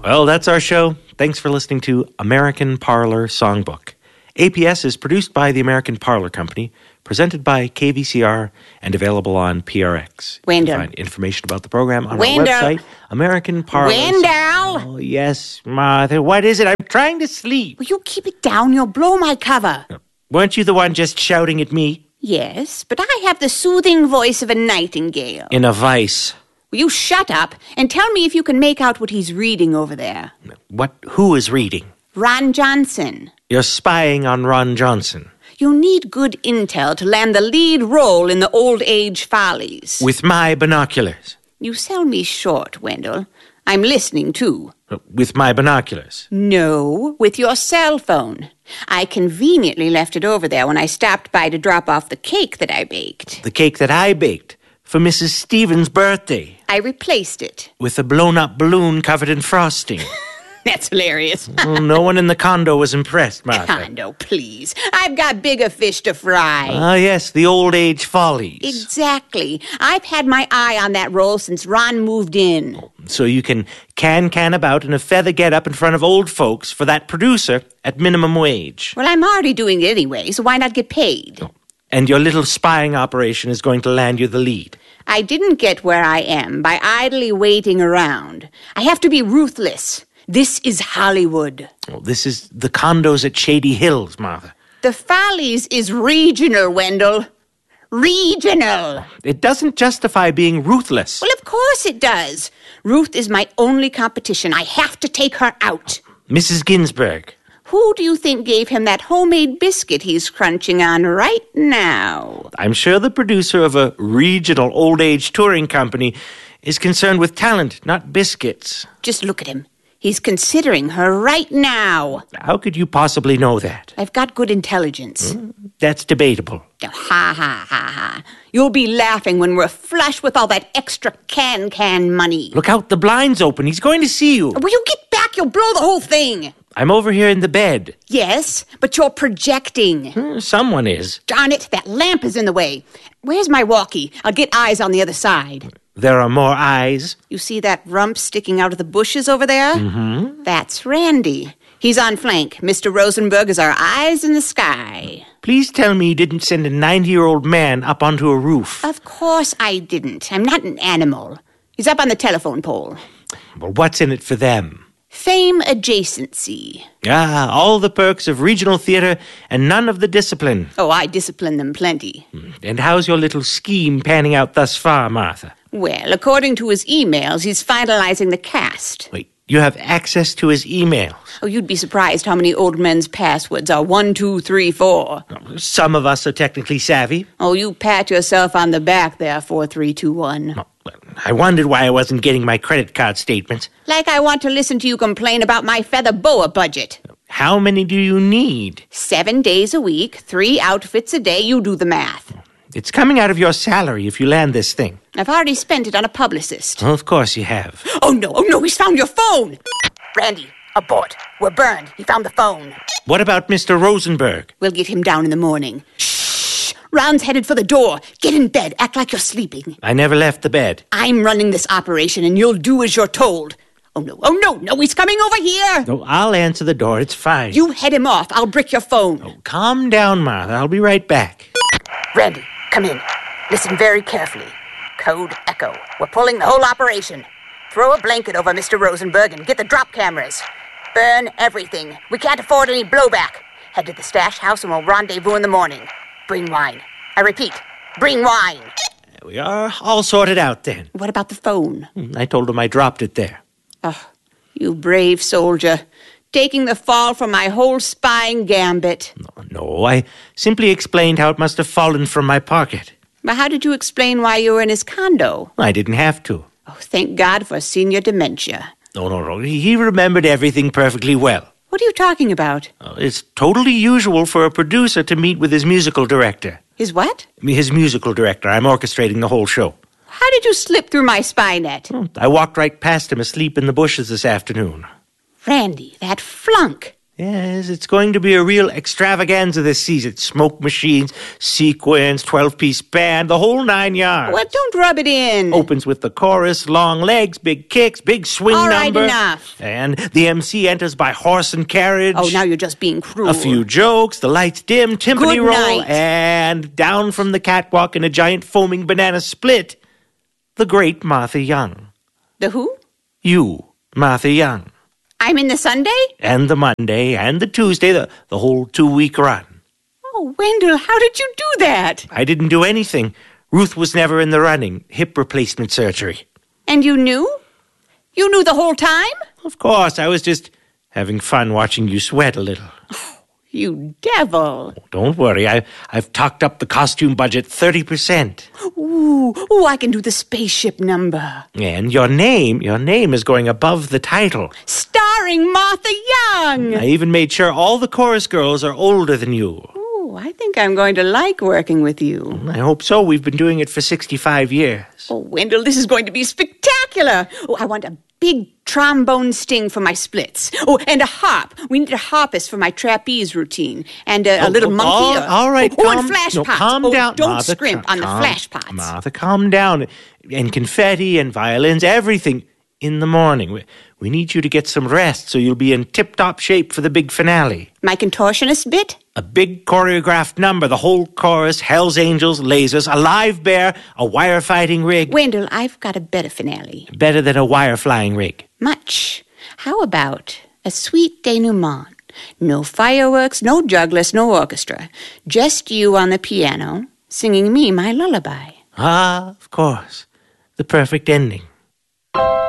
Well, that's our show. Thanks for listening to American Parlor Songbook. APS is produced by the American Parlor Company, presented by KVCR, and available on PRX. Wendell. You can find information about the program on Wendell. our website, American Parlor. Wendell! Oh, yes, Martha. What is it? I'm trying to sleep. Will you keep it down? You'll blow my cover. Weren't you the one just shouting at me? Yes, but I have the soothing voice of a nightingale. In a vice. Will you shut up and tell me if you can make out what he's reading over there? What? Who is reading? Ron Johnson. You're spying on Ron Johnson. You need good intel to land the lead role in the Old Age Follies. With my binoculars. You sell me short, Wendell. I'm listening, too. With my binoculars. No, with your cell phone. I conveniently left it over there when I stopped by to drop off the cake that I baked. The cake that I baked for Mrs. Stevens' birthday. I replaced it. With a blown-up balloon covered in frosting. That's hilarious. Well, no one in the condo was impressed, Martha. Condo, please. I've got bigger fish to fry. Ah, yes, the Old Age Follies. Exactly. I've had my eye on that role since Ron moved in. So you can can about in a feather get-up in front of old folks for that producer at minimum wage. Well, I'm already doing it anyway, so why not get paid? And your little spying operation is going to land you the lead. I didn't get where I am by idly waiting around. I have to be ruthless. This is Hollywood. Well, this is the condos at Shady Hills, Martha. The Follies is regional, Wendell. Regional. It doesn't justify being ruthless. Well, of course it does. Ruth is my only competition. I have to take her out. Mrs. Ginsburg. Who do you think gave him that homemade biscuit he's crunching on right now? I'm sure the producer of a regional old-age touring company is concerned with talent, not biscuits. Just look at him. He's considering her right now. How could you possibly know that? I've got good intelligence. That's debatable. Oh, ha, ha, ha, ha. You'll be laughing when we're flush with all that extra can money. Look out, the blind's open. He's going to see you. Will you get back? You'll blow the whole thing. I'm over here in the bed. Yes, but you're projecting. Someone is. Darn it, that lamp is in the way. Where's my walkie? I'll get eyes on the other side. There are more eyes. You see that rump sticking out of the bushes over there? Mm-hmm. That's Randy. He's on flank. Mr. Rosenberg is our eyes in the sky. Please tell me you didn't send a 90-year-old man up onto a roof. Of course I didn't. I'm not an animal. He's up on the telephone pole. Well, what's in it for them? Fame adjacency. Ah, all the perks of regional theater and none of the discipline. Oh, I discipline them plenty. And how's your little scheme panning out thus far, Martha? Well, according to his emails, he's finalizing the cast. Wait, you have access to his emails? Oh, you'd be surprised how many old men's passwords are 1, 2, 3, 4. Some of us are technically savvy. Oh, you pat yourself on the back there, 4321. I wondered why I wasn't getting my credit card statements. Like I want to listen to you complain about my feather boa budget. How many do you need? 7 days a week, 3 outfits a day. You do the math. It's coming out of your salary if you land this thing. I've already spent it on a publicist. Well, of course you have. Oh, no, he's found your phone. Randy, abort. We're burned. He found the phone. What about Mr. Rosenberg? We'll get him down in the morning. Shh! Ron's headed for the door. Get in bed. Act like you're sleeping. I never left the bed. I'm running this operation, and you'll do as you're told. Oh, no, he's coming over here. No, I'll answer the door. It's fine. You head him off. I'll brick your phone. Oh, calm down, Martha. I'll be right back. Randy, come in. Listen very carefully. Code Echo. We're pulling the whole operation. Throw a blanket over Mr. Rosenberg and get the drop cameras. Burn everything. We can't afford any blowback. Head to the stash house and we'll rendezvous in the morning. Bring wine. I repeat, bring wine. We are all sorted out then. What about the phone? I told him I dropped it there. Oh, you brave soldier. Taking the fall from my whole spying gambit. No, I simply explained how it must have fallen from my pocket. But how did you explain why you were in his condo? I didn't have to. Oh, thank God for senior dementia. No. He remembered everything perfectly well. What are you talking about? It's totally usual for a producer to meet with his musical director. His what? His musical director. I'm orchestrating the whole show. How did you slip through my spy net? I walked right past him asleep in the bushes this afternoon. Randy, that flunk. Yes, it's going to be a real extravaganza this season. Smoke machines, sequins, 12-piece band, the whole 9 yards. Well, don't rub it in. Opens with the chorus, long legs, big kicks, big swing All right, number. enough. And the MC enters by horse and carriage. Oh, now you're just being cruel. A few jokes, the lights dim, timpani Good roll, night. and down from the catwalk in a giant foaming banana split, the great Martha Young. The who? You, Martha Young. I'm in the Sunday? And the Monday, and the Tuesday, the whole 2-week run. Oh, Wendell, how did you do that? I didn't do anything. Ruth was never in the running. Hip replacement surgery. And you knew? You knew the whole time? Of course, I was just having fun watching you sweat a little. You devil. Don't worry, I've talked up the costume budget 30%. Ooh, I can do the spaceship number. And your name is going above the title. Starring Martha Young. I even made sure all the chorus girls are older than you. Ooh, I think I'm going to like working with you. I hope so. We've been doing it for 65 years. Oh, Wendell, this is going to be spectacular. Oh, I want a big trombone sting for my splits. Oh, and a harp. We need a harpist for my trapeze routine. And a little monkey. All right, and flash pots. calm down. Don't Martha, scrimp on the flash pots. Martha, calm down. And confetti and violins, everything in the morning. We need you to get some rest so you'll be in tip-top shape for the big finale. My contortionist bit? A big choreographed number, the whole chorus, Hell's Angels, lasers, a live bear, a wire fighting rig. Wendell, I've got a better finale. Better than a wire flying rig. Much. How about a sweet denouement? No fireworks, no jugglers, no orchestra. Just you on the piano, singing me my lullaby. Ah, of course. The perfect ending.